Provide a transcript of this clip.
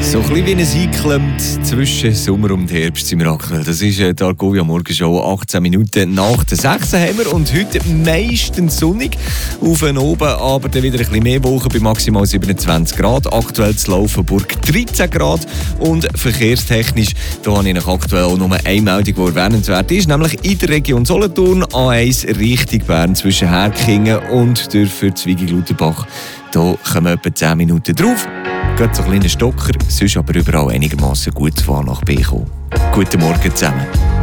So ein bisschen wie ein Einklemmt zwischen Sommer und Herbst sind wir aktuell. Das ist die Argovia Morgenshow. 18 Minuten nach der 6 haben wir und heute meistens sonnig. Auf und oben aber dann wieder ein bisschen mehr Wochen bei maximal 27 Grad. Aktuell zu Laufenburg 13 Grad. Und verkehrstechnisch, da habe ich noch aktuell auch nur eine Meldung, die erwähnenswert ist, nämlich in der Region Solothurn A1 Richtung Bern zwischen Herkingen und durch Zwigi-Luterbach. Da kommen etwa 10 Minuten drauf. Geht so ein kleiner Stocker, sonst aber überall einigermaßen gut von A nach B kommen. Guten Morgen zusammen.